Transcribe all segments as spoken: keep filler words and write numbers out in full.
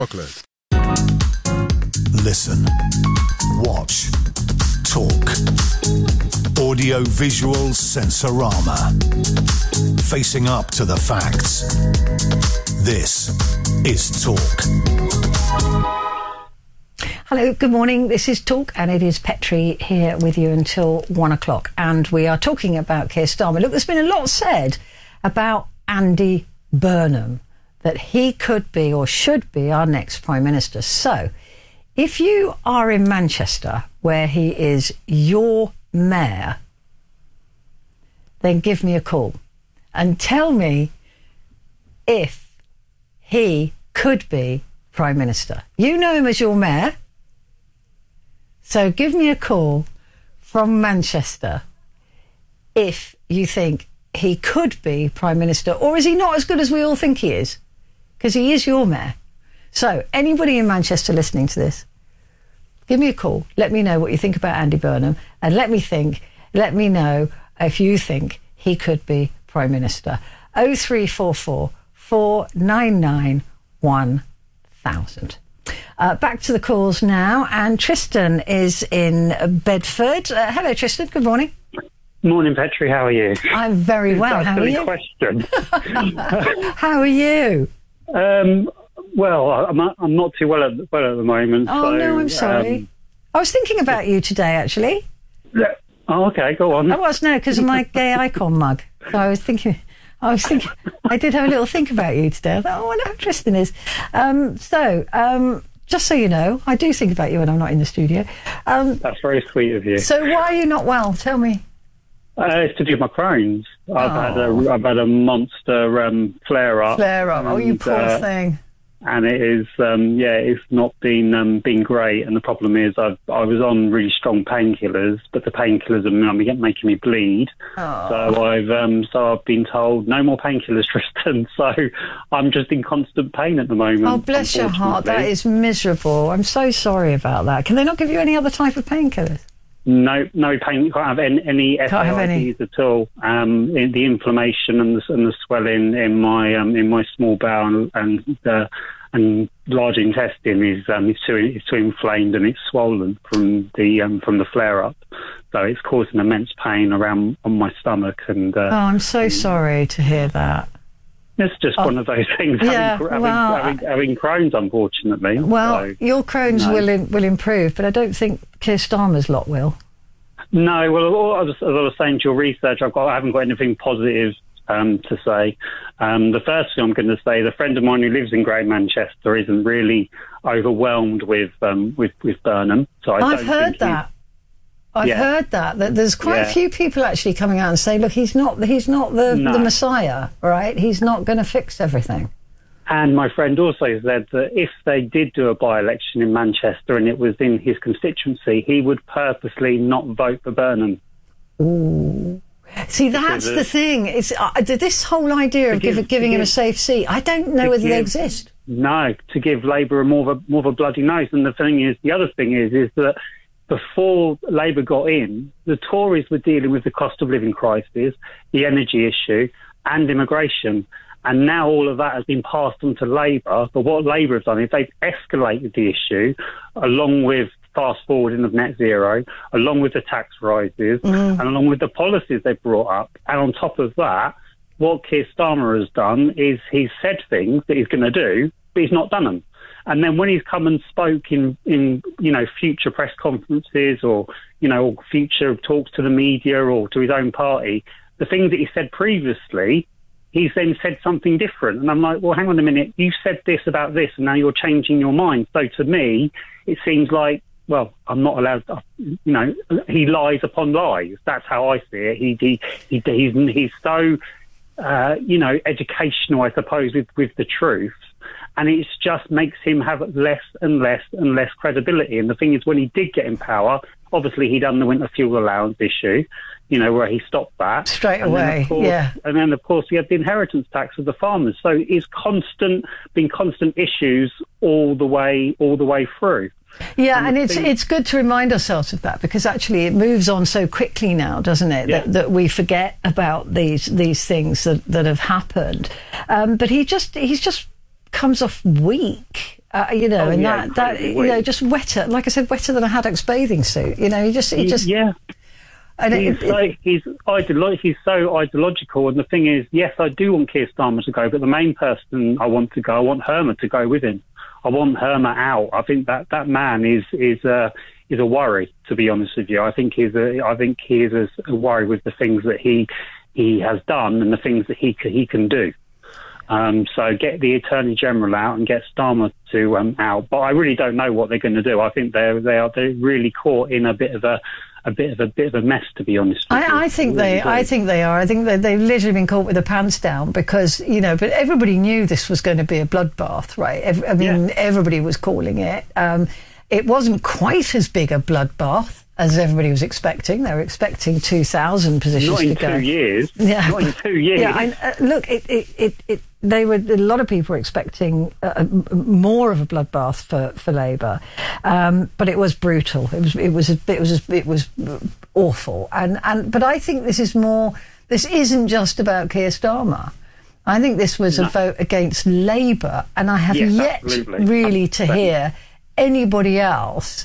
Chocolate. Listen, watch, talk. Audio-visual sensorama. Facing up to the facts. This is Talk. Hello, good morning. This is Talk, and it is Petrie here with you until one o'clock. And we are talking about Keir Starmer. Look, there's been a lot said about Andy Burnham, that he could be or should be our next Prime Minister. So, if you are in Manchester, where he is your mayor, then give me a call and tell me if he could be Prime Minister. You know him as your mayor, so give me a call from Manchester if you think he could be Prime Minister, or is he not as good as we all think he is? Because he is your mayor. So, anybody in Manchester listening to this, give me a call. Let me know what you think about Andy Burnham, and let me think, let me know if you think he could be Prime Minister. oh three four four, four nine nine, one thousand. Uh, back to the calls now, and Tristan is in Bedford. Uh, hello, Tristan. Good morning. Morning, Petrie. How are you? I'm very well. How are you? Question. How are you? Um, well, I'm I'm not too well at well at the moment. Oh so, no, I'm sorry. Um, I was thinking about you today, actually. Yeah. Oh, okay. Go on. I was no, because of my gay icon mug. So I was thinking. I was thinking. I did have a little think about you today. I thought, oh, I wonder how Tristan is. Um, so, um, just so you know, I do think about you when I'm not in the studio. Um, That's very sweet of you. So, why are you not well? Tell me. Uh, it's to do with my Crohn's. I've Oh. had a I've had a monster um, flare up. Flare up. Oh, you and, poor uh, thing. And it is, um, yeah, it's not been um, been great. And the problem is, I've, I was on really strong painkillers, but the painkillers are making me bleed. Oh. So I've um, so I've been told no more painkillers, Tristan. So I'm just in constant pain at the moment. Oh, bless your heart. That is miserable. I'm so sorry about that. Can they not give you any other type of painkillers? No, no pain. You can't have any, any Can't have any. S A I Ds at all. Um, in the inflammation and the, and the swelling in my um, in my small bowel and and, uh, and large intestine is um, is too is too inflamed and it's swollen from the um, from the flare up. So it's causing immense pain around on my stomach. And uh, Oh, I'm so sorry to hear that. it's just Oh. one of those things. Yeah, having, having, well, having, having Crohn's, unfortunately. Well, So, your Crohn's no. will in, will improve, but I don't think Keir Starmer's lot will. No, well, all I was, as I was saying to your research, I've got, I haven't got anything positive um, to say. Um, the first thing I'm going to say, the friend of mine who lives in Great Manchester isn't really overwhelmed with um, with, with Burnham. So I I've don't heard think that. I've Yeah. heard that. That there's quite a Yeah. few people actually coming out and saying, "Look, he's not. He's not the, No. the Messiah, right? He's not going to fix everything." And my friend also said that if they did do a by-election in Manchester and it was in his constituency, he would purposely not vote for Burnham. Ooh. See, that's Because the it- thing. It's uh, this whole idea of give- give, giving to him a give- safe seat. I don't know to whether they give- exist. No, to give Labour more of a more of a bloody nose. And the thing is, the other thing is, is that before Labour got in, the Tories were dealing with the cost of living crisis, the energy issue, and immigration. And now all of that has been passed on to Labour. But what Labour have done is they've escalated the issue, along with fast forwarding of net zero, along with the tax rises, Mm. and along with the policies they've brought up. And on top of that, what Keir Starmer has done is he's said things that he's going to do, but he's not done them. And then when he's come and spoke in, in, you know, future press conferences or, you know, or future talks to the media or to his own party, the things that he said previously, he's then said something different. And I'm like, well, hang on a minute. You said this about this and now you're changing your mind. So to me, it seems like, well, I'm not allowed to, you know, he lies upon lies. That's how I see it. He, he, he he's, he's so, uh, you know, educational, I suppose, with, with the truth. And it just makes him have less and less and less credibility. And the thing is, when he did get in power, obviously he'd done the winter fuel allowance issue, you know, where he stopped that. Straight And then, away, of course- yeah. And then, of course, he had the inheritance tax of the farmers. So it's constant, been constant issues all the way, all the way through. Yeah, And and the it's thing- it's good to remind ourselves of that, because actually it moves on so quickly now, doesn't it? Yeah. That, that we forget about these these things that, that have happened. Um, but he just he's just comes off weak. Uh, you know, Oh, and yeah, that, that incredibly you know, weak. just wetter, like I said, wetter than a Haddocks bathing suit. You know, you just, you just, yeah. and He's, it, it, so, he's, ideolo- he's so ideological, and the thing is, yes, I do want Keir Starmer to go, but the main person I want to go, I want Herma to go with him. I want Herma out. I think that, that man is is a is a worry, to be honest with you. I think he's a I think he is a, a worry with the things that he he has done and the things that he he can do. Um, so get the Attorney General out and get Starmer to um, out. But I really don't know what they're going to do. I think they're they are they're really caught in a bit of a a bit of a bit of a mess, to be honest with you. I, I think really they, do. I think they are. I think that they've literally been caught with their pants down because, you know, but everybody knew this was going to be a bloodbath, right? Ev- I mean, Yeah. everybody was calling it. Um, it wasn't quite as big a bloodbath as everybody was expecting. They were expecting two thousand positions Not in to go. two years. Yeah. Not in two years. Yeah, I, uh, look, it, it, it, it, they were. A lot of people were expecting uh, more of a bloodbath for, for Labour, um, but it was brutal. It was. It was. It was. It was awful. And and but I think this is more. This isn't just about Keir Starmer. I think this was No. a vote against Labour, and I have Yes, yet absolutely. really to one hundred percent. hear anybody else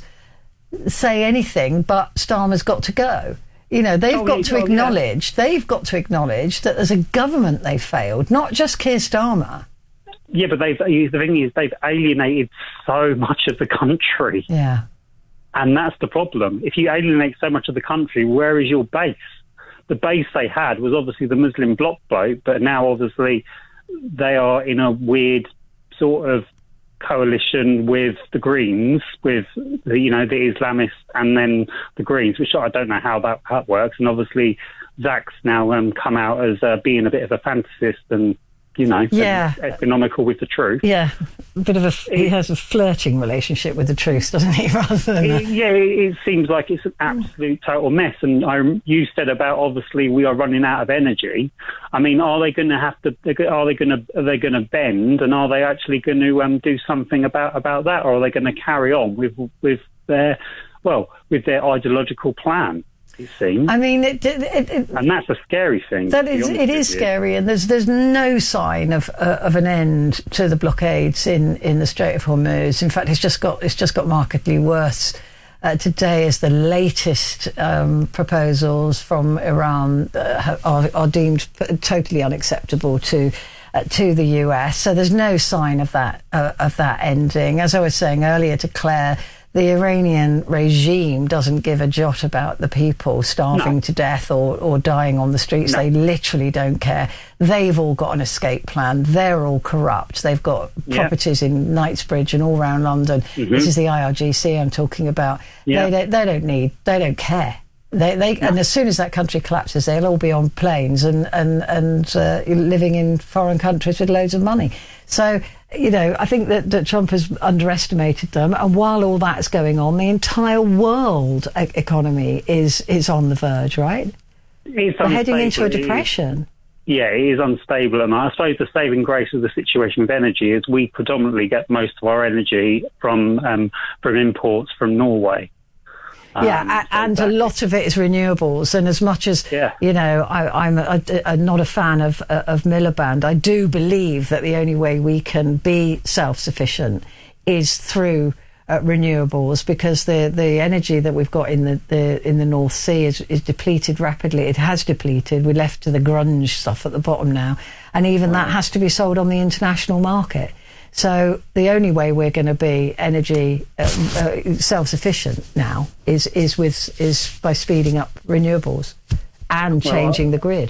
say anything but Starmer's got to go. You know, they've Oh, got yeah, to oh, yeah. acknowledge, they've got to acknowledge that as a government they failed, not just Keir Starmer. Yeah, but they've the thing is they've alienated so much of the country, Yeah. and that's the problem. If you alienate so much of the country, where is your base? The base they had was obviously the Muslim bloc vote, but now obviously they are in a weird sort of coalition with the Greens, with the, you know, the Islamists and then the Greens, which I don't know how that, how that works. And obviously Zach's now um, come out as uh, being a bit of a fantasist and, you know, Yeah. economical with the truth. Yeah. A bit of a, he has a flirting relationship with the truth, doesn't he? Rather than a, It, yeah, it, it seems like it's an absolute total mess. And I, you said about obviously we are running out of energy. I mean, are they going to have to? Are they going to? Are they going to bend? And are they actually going to um, do something about about that, or are they going to carry on with with their well with their ideological plan? It seems, I mean, it, it, it, it and that's a scary thing. That to be is, honest it with is you. scary, and there's there's no sign of uh, of an end to the blockades in, in the Strait of Hormuz. In fact, it's just got it's just got markedly worse. Uh, today, as the latest um, proposals from Iran uh, are, are deemed p- totally unacceptable to uh, to the U S. So there's no sign of that uh, of that ending. As I was saying earlier to Claire, the Iranian regime doesn't give a jot about the people starving No. to death or, or dying on the streets. No. They literally don't care. They've all got an escape plan. They're all corrupt. They've got Yeah. properties in Knightsbridge and all around London. Mhm. This is the I R G C I'm talking about. Yeah. They, don't, they don't need, they don't care. They, they, And as soon as that country collapses, they'll all be on planes and, and, and uh, living in foreign countries with loads of money. So, you know, I think that, that Trump has underestimated them. And while all that's going on, the entire world e- economy is, is on the verge, right? It's We're heading into a unstable. It is- depression. Yeah, it is unstable, and I suppose the saving grace of the situation with energy is we predominantly get most of our energy from um, from imports from Norway. Yeah, Um, a- so and a that- lot of it is renewables. And as much as, Yeah. you know, I, I'm a, a, not a fan of, uh, of Miliband, I do believe that the only way we can be self-sufficient is through uh, renewables, because the, the energy that we've got in the, the in the North Sea is, is depleted rapidly. It has depleted. We're left to the grunge stuff at the bottom now. And even that has to be sold on the international market. So the only way we're going to be energy uh, uh, self-sufficient now is is with is by speeding up renewables and Well, changing the grid.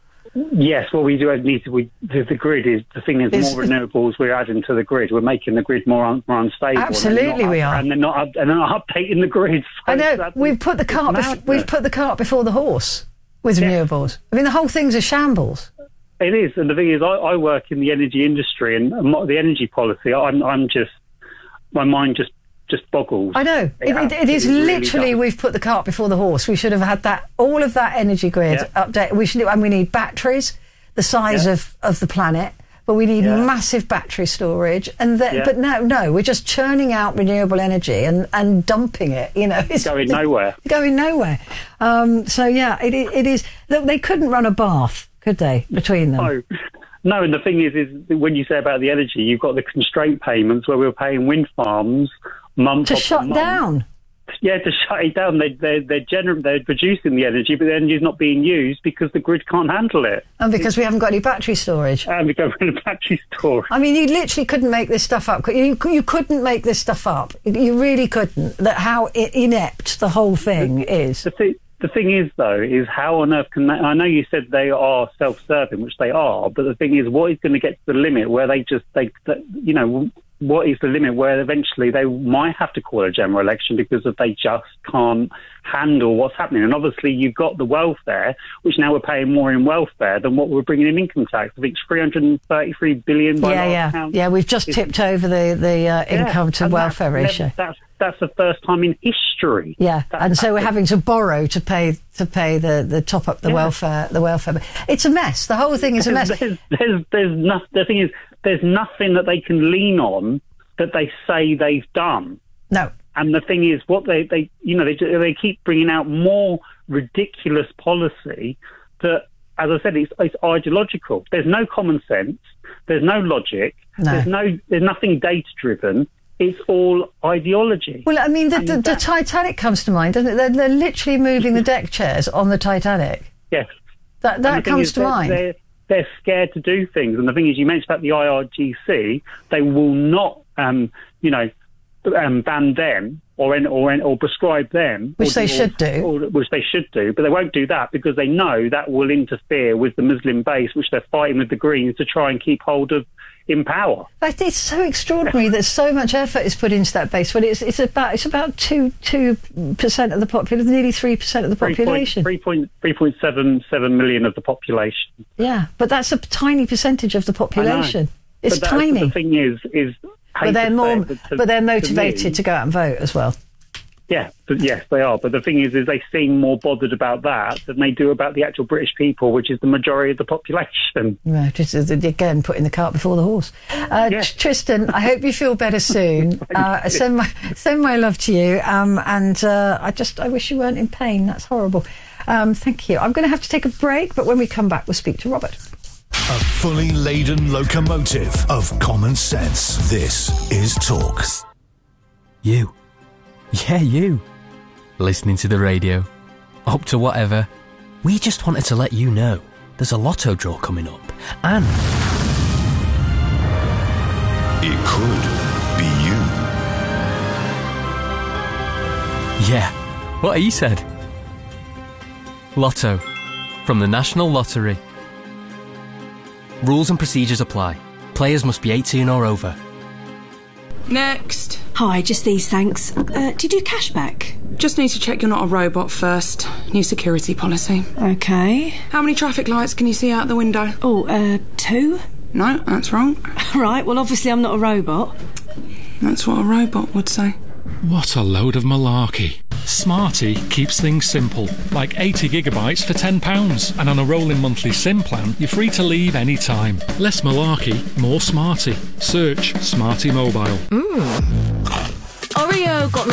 Yes, well, we do need to. We, the, the grid is the thing is the Is- more renewables we're adding to the grid, we're making the grid more un, more unstable. and they're Absolutely not we up- are. and they're not up, and they're not updating the grid. So I know that's- we've put the it's cart bef- madness. we've put the cart before the horse with Yeah. renewables. I mean, the whole thing's a shambles. It is, and the thing is, I, I work in the energy industry, and mo- the energy policy. I'm, I'm just, my mind just, just boggles. I know. It, it, it is absolutely really literally does. we've put the cart before the horse. We should have had that all of that energy grid Yeah. update. We should, and we need batteries the size Yeah. of, of the planet, but we need Yeah. massive battery storage. And the, Yeah. but no, no, we're just churning out renewable energy and, and dumping it. You know, it's Going nowhere. Going nowhere. Um, so yeah, it, i- it is. Look, they couldn't run a bath, could they? Between them. No, No, and the thing is, is when you say about the energy, you've got the constraint payments where we're paying wind farms month To after shut month. down. Yeah, to shut it down. They, they're they're, gener- they're producing the energy, but the energy is not being used because the grid can't handle it. And because we haven't got any battery storage. And because we're in a battery storage. I mean, you literally couldn't make this stuff up. You, you couldn't make this stuff up. You really couldn't. That how i- inept the whole thing is. The thing, the thing is, though, is how on earth can they... I know you said they are self-serving, which they are, but the thing is, what is going to get to the limit where they just... they, they you know... What is the limit where eventually they might have to call a general election because of they just can't handle what's happening? And obviously you've got the welfare, which now we're paying more in welfare than what we're bringing in income tax. I think it's three hundred thirty-three billion by Yeah, last yeah. count. Yeah, we've just It's- tipped over the, the uh, Yeah, income to and welfare that's ratio. never- That's, that's the first time in history. Yeah, That's and so we're happened. having to borrow to pay to pay the, the top up the Yeah. welfare the welfare. It's a mess. The whole thing is a mess. There's, there's, there's no, the thing is, there's nothing that they can lean on that they say they've done. No. And the thing is, what they, they you know, they they keep bringing out more ridiculous policy that, as I said, it's, it's ideological. There's no common sense. There's no logic. No. There's no. There's nothing data driven. It's all ideology. Well, I mean, the, And the, the that- Titanic comes to mind, doesn't it? They're, they're literally moving the deck chairs on the Titanic. Yes. That And the that thing comes is, to they're, mind. They're, they're scared to do things. And the thing is, you mentioned about the I R G C, they will not, um, you know, um, ban them or or or prescribe them. Which or, they or- should do. Or, which they should do. But they won't do that because they know that will interfere with the Muslim base, which they're fighting with the Greens to try and keep hold of in power. But it's so extraordinary that so much effort is put into that base when it's it's about it's about two two percent of the population, nearly three percent of the population. three point three point seven seven million of the population. Yeah, but that's a tiny percentage of the population. It's But that's- tiny. The thing is, is But they're more, to- to- but they're to motivated me- to go out and vote as well. Yeah, but yes, they are. But the thing is, is they seem more bothered about that than they do about the actual British people, which is the majority of the population. Right, just as- again, putting the cart before the horse. Uh, Yeah. Tr- Tristan, I hope you feel better soon. Uh, send my send my love to you. Um, and uh, I just I wish you weren't in pain. That's horrible. Um, thank you. I'm going to have to take a break, but when we come back, we'll speak to Robert. A fully laden locomotive of common sense. This is Talk. You. Yeah, you. Listening to the radio. Up to whatever. We just wanted to let you know there's a lotto draw coming up. And It could be you. yeah, what he said. Lotto. From the National Lottery. Rules and procedures apply. Players must be eighteen or over. Next. Hi, just these, thanks. Uh, do you do cashback? Just need to check you're not a robot first. New security policy. Okay. How many traffic lights can you see out the window? Oh, uh, two? No, that's wrong. Right, well, obviously I'm not a robot. That's what a robot would say. What a load of malarkey. Smarty keeps things simple, like eighty gigabytes for ten pounds. And on a rolling monthly SIM plan, you're free to leave any time. Less malarkey, more Smarty. Search Smarty Mobile. Oreo got me